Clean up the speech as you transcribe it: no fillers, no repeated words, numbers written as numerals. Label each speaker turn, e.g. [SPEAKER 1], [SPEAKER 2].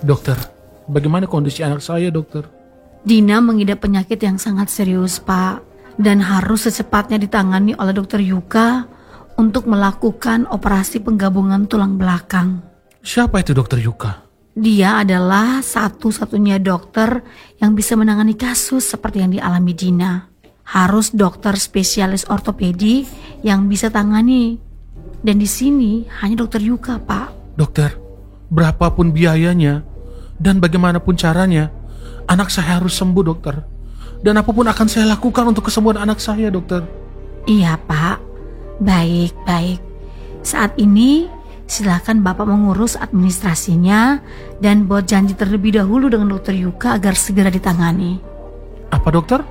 [SPEAKER 1] Dokter, bagaimana kondisi anak saya, dokter?
[SPEAKER 2] Dina mengidap penyakit yang sangat serius, Pak, dan harus secepatnya ditangani oleh dokter Yuka untuk melakukan operasi penggabungan tulang belakang.
[SPEAKER 1] Siapa itu dokter Yuka?
[SPEAKER 2] Dia adalah satu-satunya dokter yang bisa menangani kasus seperti yang dialami Dina. Harus dokter spesialis ortopedi yang bisa tangani. Dan di sini hanya dokter Yuka, Pak.
[SPEAKER 1] Dokter, berapapun biayanya dan bagaimanapun caranya, anak saya harus sembuh, dokter. Dan apapun akan saya lakukan untuk kesembuhan anak saya, dokter.
[SPEAKER 2] Iya, Pak. Baik. Saat ini silakan Bapak mengurus administrasinya dan buat janji terlebih dahulu dengan dokter Yuka agar segera ditangani.
[SPEAKER 1] Apa, dokter?